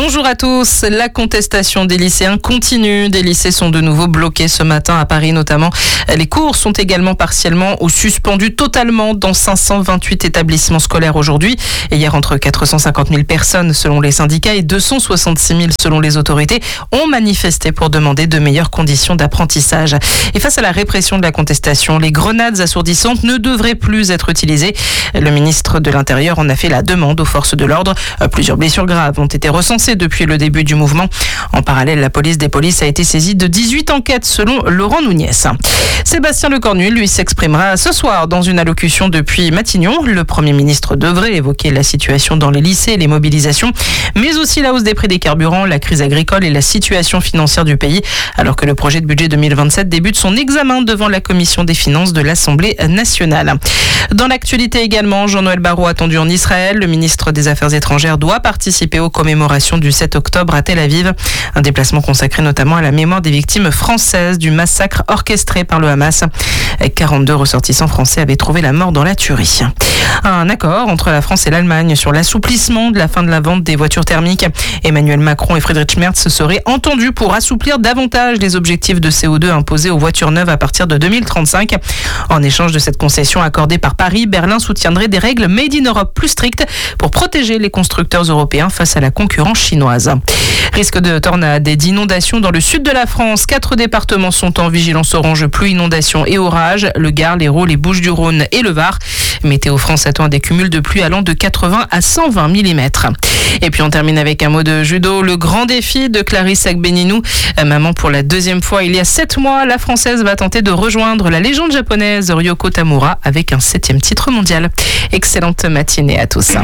Bonjour à tous. La contestation des lycéens continue. Des lycées sont de nouveau bloqués ce matin à Paris notamment. Les cours sont également partiellement ou suspendus totalement dans 528 établissements scolaires aujourd'hui. Et hier, entre 450 000 personnes selon les syndicats et 266 000 selon les autorités ont manifesté pour demander de meilleures conditions d'apprentissage. Et face à la répression de la contestation, les grenades assourdissantes ne devraient plus être utilisées. Le ministre de l'Intérieur en a fait la demande aux forces de l'ordre. Plusieurs blessures graves ont été recensées depuis le début du mouvement. En parallèle, la police des polices a été saisie de 18 enquêtes selon Laurent Nunez. Sébastien Lecornu, lui, s'exprimera ce soir dans une allocution depuis Matignon. Le Premier ministre devrait évoquer la situation dans les lycées, les mobilisations, mais aussi la hausse des prix des carburants, la crise agricole et la situation financière du pays, alors que le projet de budget 2027 débute son examen devant la Commission des finances de l'Assemblée nationale. Dans l'actualité également, Jean-Noël Barrot attendu en Israël. Le ministre des Affaires étrangères doit participer aux commémorations du 7 octobre à Tel Aviv. Un déplacement consacré notamment à la mémoire des victimes françaises du massacre orchestré par le Hamas. 42 ressortissants français avaient trouvé la mort dans la tuerie. Un accord entre la France et l'Allemagne sur l'assouplissement de la fin de la vente des voitures thermiques. Emmanuel Macron et Friedrich Merz se seraient entendus pour assouplir davantage les objectifs de CO2 imposés aux voitures neuves à partir de 2035. En échange de cette concession accordée par Paris, Berlin soutiendrait des règles Made in Europe plus strictes pour protéger les constructeurs européens face à la concurrence chinoise. Risque de tornades et d'inondations dans le sud de la France. 4 départements sont en vigilance orange pluie, inondations et orages. Le Gard, l'Hérault, les Bouches-du-Rhône et le Var. Météo France attend des cumuls de pluie allant de 80 à 120 mm. Et puis on termine avec un mot de judo. Le grand défi de Clarisse Agbenienou. Maman pour la deuxième fois il y a 7 mois, la Française va tenter de rejoindre la légende japonaise Ryoko Tamura avec un 7e titre mondial. Excellente matinée à tous.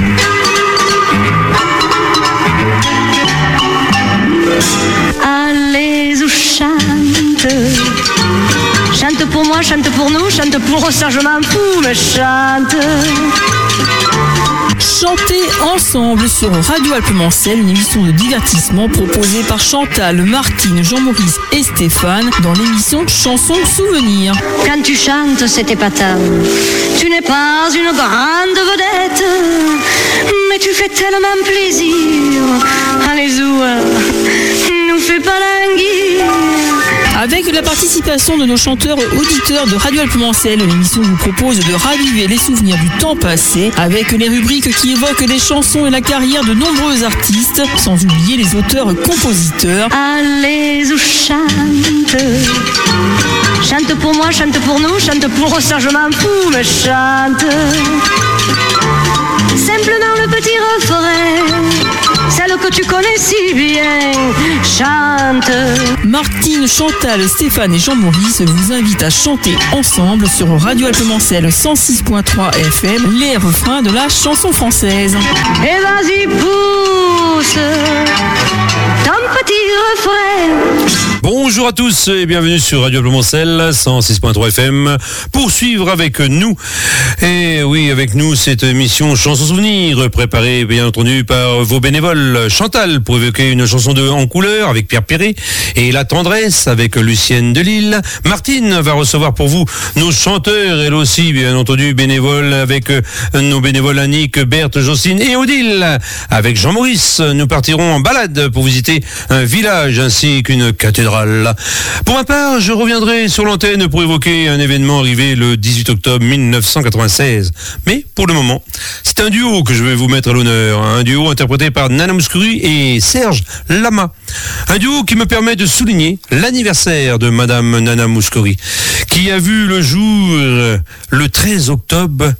Allez ou chante, chante pour moi, chante pour nous, chante pour ça je m'en fous, mais chante. Chantez ensemble sur Radio Alpes-Mancel, une émission de divertissement proposée par Chantal, Martine, Jean-Maurice et Stéphane dans l'émission Chansons Souvenirs. Quand tu chantes, c'est épatant. Tu n'es pas une grande vedette, mais tu fais tellement plaisir. Allez zou, nous fais pas languir. Avec la participation de nos chanteurs auditeurs de Radio Alpes-Mancel, l'émission vous propose de raviver les souvenirs du temps passé avec les rubriques qui évoquent les chansons et la carrière de nombreux artistes, sans oublier les auteurs-compositeurs. Allez ou chante, chante pour moi, chante pour nous, chante pour ça je m'en fous, mais chante. Simplement le petit refrain, celle que tu connais si bien, chante. Martine, Chantal, Stéphane et Jean-Maurice vous invitent à chanter ensemble sur Radio Alpes-Mancel 106.3 FM les refrains de la chanson française. Et vas-y pousse ton petit refrain. Bonjour à tous et bienvenue sur Radio Alpes-Mancel 106.3 FM pour suivre avec nous. Et oui, avec nous cette émission Chansons Souvenirs préparée bien entendu par vos bénévoles. Chantal pour évoquer une chanson en couleur avec Pierre Perret et La Tendresse avec Lucienne Delille. Martine va recevoir pour vous nos chanteurs, elle aussi bien entendu bénévole avec nos bénévoles Annick, Berthe, Jocelyne et Odile. Avec Jean-Maurice, nous partirons en balade pour visiter un village ainsi qu'une cathédrale. Pour ma part, je reviendrai sur l'antenne pour évoquer un événement arrivé le 18 octobre 1996. Mais pour le moment, c'est un duo que je vais vous mettre à l'honneur. Un duo interprété par Nana Mouskouri et Serge Lama. Un duo qui me permet de souligner l'anniversaire de Madame Nana Mouskouri, qui a vu le jour le 13 octobre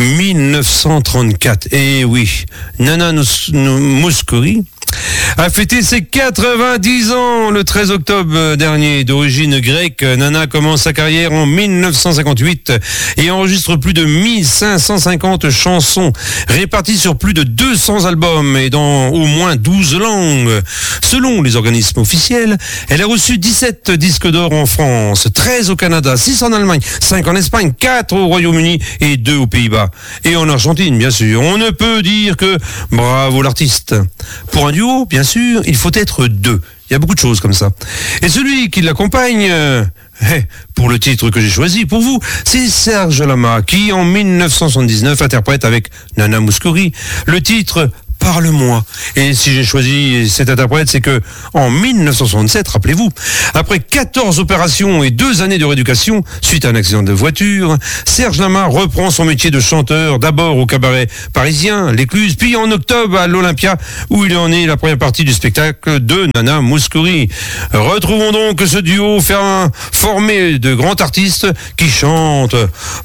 1934. Et oui, Nana Mouskouri a fêté ses 90 ans le 13 octobre dernier. D'origine grecque, Nana commence sa carrière en 1958 et enregistre plus de 1550 chansons réparties sur plus de 200 albums et dans au moins 12 langues. Selon les organismes officiels, elle a reçu 17 disques d'or en France, 13 au Canada, 6 en Allemagne, 5 en Espagne, 4 au Royaume-Uni et 2 aux Pays-Bas. Et en Argentine, bien sûr. On ne peut dire que bravo l'artiste. Pour un duo, bien sûr, il faut être deux. Il y a beaucoup de choses comme ça. Et celui qui l'accompagne, pour le titre que j'ai choisi pour vous, c'est Serge Lama, qui en 1979 interprète avec Nana Mouskouri le titre Parle-moi. Et si j'ai choisi cet interprète, c'est que en 1967, rappelez-vous, après 14 opérations et 2 années de rééducation suite à un accident de voiture, Serge Lama reprend son métier de chanteur, d'abord au cabaret parisien, l'Écluse, puis en octobre à l'Olympia, où il en est la première partie du spectacle de Nana Mouskouri. Retrouvons donc ce duo formé de grands artistes qui chantent